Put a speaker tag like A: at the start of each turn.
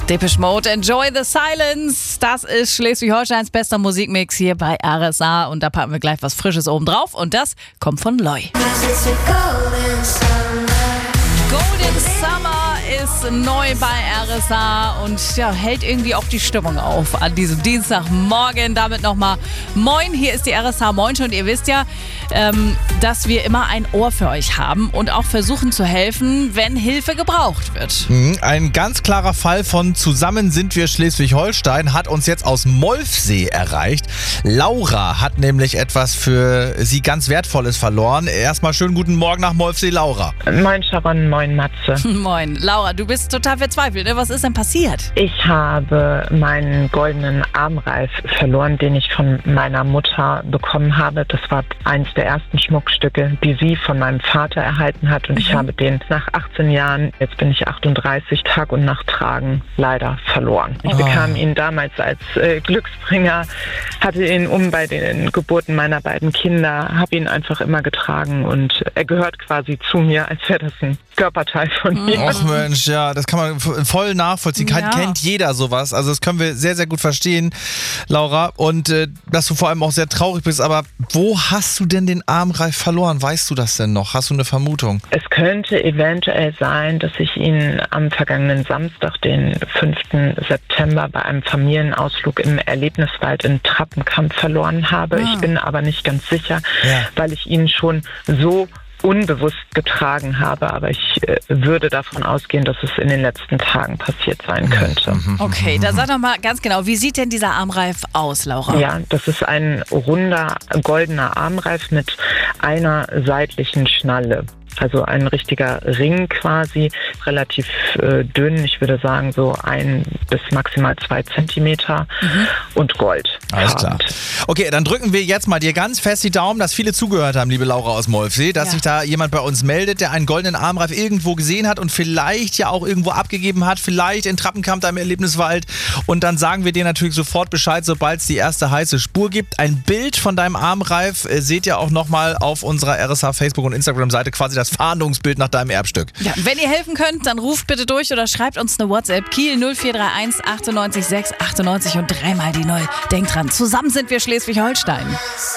A: Depeche Mode, Enjoy the Silence. Das ist Schleswig-Holsteins bester Musikmix hier bei RSA. Und da packen wir gleich was Frisches oben drauf. Und das kommt von Loy. Golden Summer ist neu bei RSA und ja, hält irgendwie auch die Stimmung auf an diesem Dienstagmorgen. Damit nochmal Moin, hier ist die RSA Moin und ihr wisst ja, dass wir immer ein Ohr für euch haben und auch versuchen zu helfen, wenn Hilfe gebraucht wird.
B: Ein ganz klarer Fall von Zusammen sind wir Schleswig-Holstein hat uns jetzt aus Molfsee erreicht. Laura hat nämlich etwas für sie ganz Wertvolles verloren. Erstmal schönen guten Morgen nach Molfsee, Laura.
C: Moin Sharon, moin Matze.
A: Moin. Laura, du bist total verzweifelt, ne? Was ist denn passiert?
C: Ich habe meinen goldenen Armreif verloren, den ich von meiner Mutter bekommen habe. Das war eins der ersten Schmuckstücke, die sie von meinem Vater erhalten hat. Und ich habe den nach 18 Jahren, jetzt bin ich 38, Tag und Nacht tragen, leider verloren. Ich bekam ihn damals als Glücksbringer, hatte ihn bei den Geburten meiner beiden Kinder, habe ihn einfach immer getragen und er gehört quasi zu mir, als wäre das ein Körperteil von mir.
B: Ach Mensch, ja, das kann man voll nachvollziehen.
A: Ja.
B: Kennt jeder sowas. Also das können wir sehr, sehr gut verstehen, Laura. Und dass du vor allem auch sehr traurig bist. Aber wo hast du denn den Armreif verloren? Weißt du das denn noch? Hast du eine Vermutung?
C: Es könnte eventuell sein, dass ich ihn am vergangenen Samstag, den 5. September, bei einem Familienausflug im Erlebniswald in Trappenkamp verloren habe. Ich bin aber nicht ganz sicher, weil ich ihn schon so unbewusst getragen habe, aber ich würde davon ausgehen, dass es in den letzten Tagen passiert sein könnte.
A: Okay, dann sag doch mal ganz genau, wie sieht denn dieser Armreif aus, Laura?
C: Ja, das ist ein runder, goldener Armreif mit einer seitlichen Schnalle. Also ein richtiger Ring quasi, relativ dünn, ich würde sagen so 1 bis maximal 2 Zentimeter und Gold.
B: Alles klar. Okay, dann drücken wir jetzt mal dir ganz fest die Daumen, dass viele zugehört haben, liebe Laura aus Molfsee, dass sich da jemand bei uns meldet, der einen goldenen Armreif irgendwo gesehen hat und vielleicht ja auch irgendwo abgegeben hat, vielleicht in Trappenkamp da im Erlebniswald. Und dann sagen wir dir natürlich sofort Bescheid, sobald es die erste heiße Spur gibt. Ein Bild von deinem Armreif seht ihr auch nochmal auf unserer RSA Facebook- und Instagram-Seite, quasi das Fahndungsbild nach deinem Erbstück.
A: Ja, wenn ihr helfen könnt, dann ruft bitte durch oder schreibt uns eine WhatsApp. Kiel 0431 98 6 98 und dreimal die 0. Denkt dran, zusammen sind wir Schleswig-Holstein.